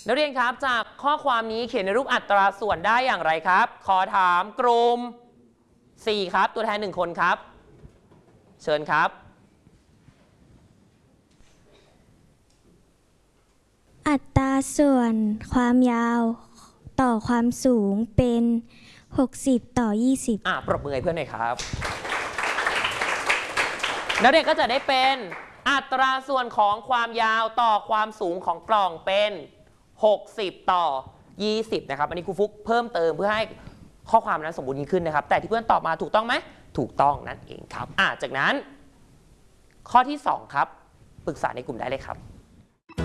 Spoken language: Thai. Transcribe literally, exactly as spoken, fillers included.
นักเรียนครับจากข้อความนี้เขียนในรูปอัตราส่วนได้อย่างไรครับขอถามกลุ่มสี่ครับตัวแทนหนึ่งคนครับเชิญครับอัตราส่วนความยาวต่อความสูงเป็นหกสิบต่อยี่สิบอ่ะปรบมือให้เพื่อนหน่อยครับนักเรียนก็จะได้เป็นอัตราส่วนของความยาวต่อความสูงของกล่องเป็นหกสิบต่อยี่สิบนะครับอันนี้ครูฟุกเพิ่มเติมเพื่อให้ข้อความนั้นสมบูรณ์ยิ่งขึ้นนะครับแต่ที่เพื่อนตอบมาถูกต้องไหมถูกต้องนั่นเองครับอ่ะจากนั้นข้อที่สองครับปรึกษาในกลุ่มได้เลยครับ